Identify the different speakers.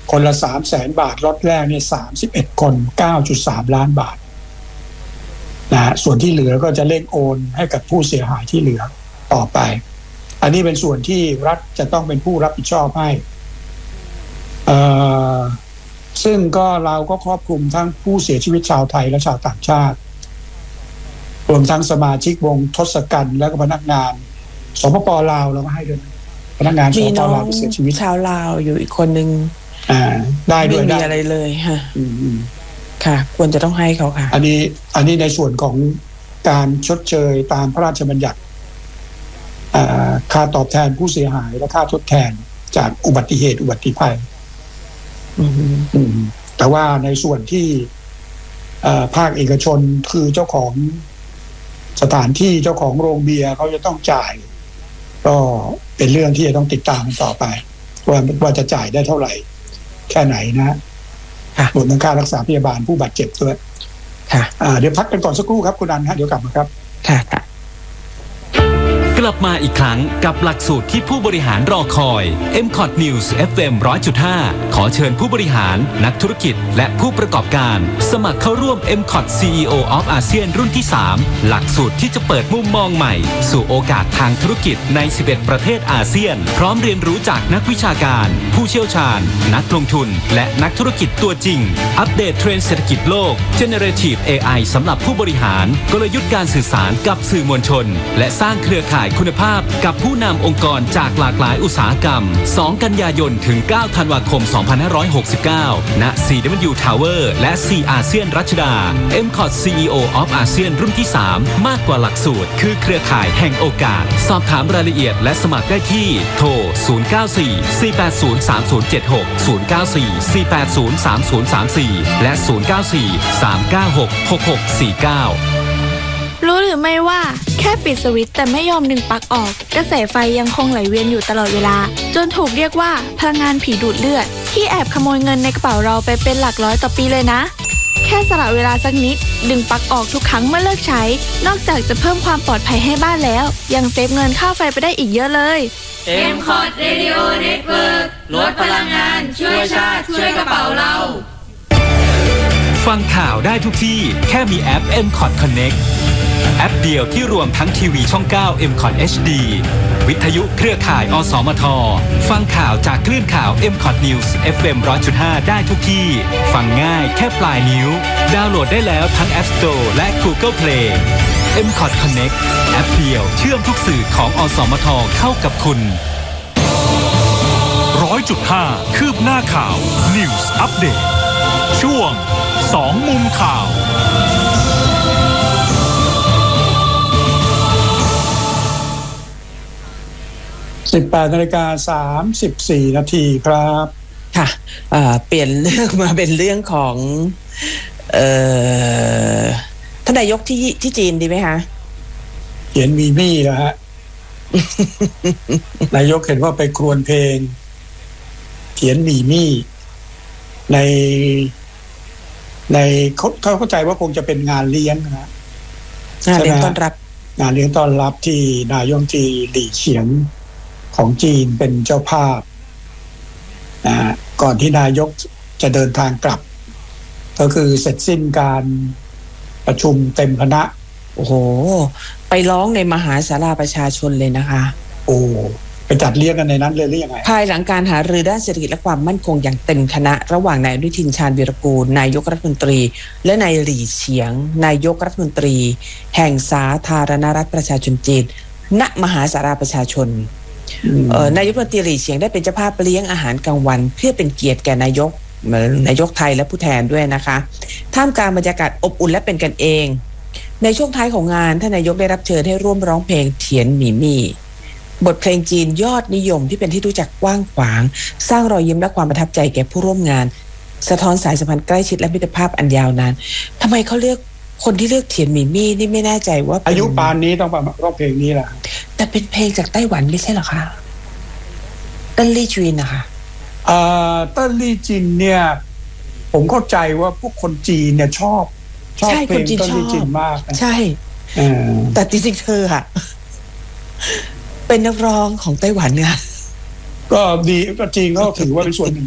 Speaker 1: คนละ300,000 บาทล็อตแรกเนี่ย31 คน 9.3 ล้านบาทนะส่วนที่เหลือก็จะเร่งโอนให้กับผู้เสียหายที่เหลือต่อไปอันนี้เป็นส่วนที่รัฐจะต้องเป็นผู้รับผิดชอบให้ซึ่งก็เราก็ครอบคลุมทั้งผู้เสียชีวิตชาวไทยและชาวต่างชาติรวมทั้งสมาชิกวงทศกัณฐ์และก็พนักงานสปป.ลาวเราก็ให้ด้วยพนักงานสปป.ลาวที่เสียชีวิต
Speaker 2: ชาวลาวอยู่อีกคนนึง
Speaker 1: ได้ด้วย
Speaker 2: ไม่มีอะไรเลยค่ะค่ะควรจะต้องให้เขาค่ะ
Speaker 1: อันนี้ในส่วนของการชดเชยตามพระราชบัญญัติค่าตอบแทนผู้เสียหายและค่าทดแทนจากอุบัติเหตุอุบัติภัยแต่ว่าในส่วนที่ภาคเอกชนคือเจ้าของสถานที่เจ้าของโรงเบียร์เขาจะต้องจ่ายก็เป็นเรื่องที่จะต้องติดตามต่อไปว่าจะจ่ายได้เท่าไหร่แค่ไหนนะรวมทั้งค่ารักษาพยาบาลผู้บาดเจ็บด้วยเดี๋ยวพักกันก่อนสักครู่ครับคุณอันฮะเดี๋ยวกลับมาครับ
Speaker 2: ค่ะ
Speaker 3: กลับมาอีกครั้งกับหลักสูตรที่ผู้บริหารรอคอย MCOT News FM 100.5 ขอเชิญผู้บริหารนักธุรกิจและผู้ประกอบการสมัครเข้าร่วม MCOT CEO of ASEAN รุ่นที่ 3 หลักสูตรที่จะเปิดมุมมองใหม่สู่โอกาสทางธุรกิจใน 11 ประเทศอาเซียนพร้อมเรียนรู้จากนักวิชาการผู้เชี่ยวชาญนักลงทุนและนักธุรกิจตัวจริงอัปเดตเทรนด์เศรษฐกิจโลก Generative AI สำหรับผู้บริหารกลยุทธ์การสื่อสารกับสื่อมวลชนและสร้างเครือข่ายคุณภาพกับผู้นำองค์กรจากหลากหลายอุตสาหกรรม2 กันยายนถึง 9 ธันวาคม 2569 ณ CW Tower และ C อาเซียนรัชดา MCOT CEO of ASEAN รุ่นที่ 3 มากกว่าหลักสูตรคือเครือข่ายแห่งโอกาสสอบถามรายละเอียดและสมัครได้ที่โทร 094-480-3076 094-480-3034 และ 094-396-6649
Speaker 4: รู้หรือไม่ว่าแค่ปิดสวิตช์แต่ไม่ยอมดึงปลั๊กออกกระแสไฟยังคงไหลเวียนอยู่ตลอดเวลาจนถูกเรียกว่าพลังงานผีดูดเลือดที่แอบขโมยเงินในกระเป๋าเราไปเป็นหลักร้อยต่อปีเลยนะแค่สละเวลาสักนิดดึงปลั๊กออกทุกครั้งเมื่อเลิกใช้นอกจากจะเพิ่มความปลอดภัยให้บ้านแล้วยังเซฟเงินค่าไฟไปได้อีกเยอะเลย
Speaker 5: MCOT Radio Network ลดพลังงานช่วยชาติช่วยกระเป๋าเรา
Speaker 3: ฟังข่าวได้ทุกที่แค่มีแอป MCOT Connectแอปเดียวที่รวมทั้งทีวีช่อง 9 MCOT HD วิทยุเครือข่ายอสมทฟังข่าวจากคลื่นข่าว MCOT News FM 100.5 ได้ทุกที่ฟังง่ายแค่ปลายนิ้วดาวน์โหลดได้แล้วทั้ง App Store และ Google Play MCOT Connect แอปเดียวเชื่อมทุกสื่อของอสมทเข้ากับคุณ
Speaker 6: 100.5 คืบหน้าข่าว News Update ช่วง2 มุมข่าว
Speaker 1: 18:34 นาทีครับ
Speaker 2: ค่ะเปลี่ยนเรื่องมาเป็นเรื่องของท่านนายกที่จีนดีไหมคะ
Speaker 1: เขียนมีมี่แล้วฮะ นายกเห็นว่าไปครวญเพลงเขียนมีมี่ในเขาเข้าใจว่าคงจะเป็นงานเลี้ยงนะ
Speaker 2: งานเลี้ยงต้อนรับ
Speaker 1: งานเลี้ยงต้อนรับที่นายกจีหลี่เฉียงของจีนเป็นเจ้าภาพก่อนที่นายกจะเดินทางกลับก็คือเสร็จสิ้นการประชุมเต็มคณะ
Speaker 2: โอ้โหไปร้องในมหาศาลาประชาชนเลยนะคะ
Speaker 1: โอ้ไปจัดเลี้ยงกันในนั้นเลยหรือยังไง
Speaker 2: ภายหลังการหารือด้านเศรษฐกิจและความมั่นคงอย่างเต็มคณะระหว่างนายอนุทินชาญวีรกูลนายกรัฐมนตรีและนายหลี่เฉียงนายกรัฐมนตรีแห่งสาธารณรัฐประชาชนจีนณมหาศาลาประชาชนนายกรัฐมนตรีหลี่เฉียงได้เป็นเจ้าภาพเลี้ยงอาหารกลางวันเพื่อเป็นเกียรติแก่นายกไทยและผู้แทนด้วยนะคะท่ามกลางบรรยากาศอบอุ่นและเป็นกันเองในช่วงท้ายของงานท่านนายกได้รับเชิญให้ร่วมร้องเพลงเถียนหมี่มี่บทเพลงจีนยอดนิยมที่เป็นที่รู้จักกว้างขวางสร้างรอยยิ้มและความประทับใจแก่ผู้ร่วมงานสะท้อนสายสัมพันธ์ใกล้ชิดและมิตรภาพอันยาวนานทำไมเขาเลือกคนที่เลือกเถียนหมี่มี่นี่ไม่แน่ใจว่า
Speaker 1: อายุปานนี้ต้องร้องเพลงนี้แหละ
Speaker 2: แต่เป็นเพลงจากไต้หวันไม่ใช่หรอคะเติ้นลี่จีนนะคะ
Speaker 1: เติ้นลี่จีนเนี่ยผมเข้าใจว่าพวกคนจีนเนี่ยชอบเพลงเติ้นลี่จีนมาก
Speaker 2: ใช่แต่จริงๆเธออะเป็นนักร้องของไต้หวันเนี่ย
Speaker 1: ก็ดีก็จริงก็ถือว่าเป็นส่วนหนึ่ง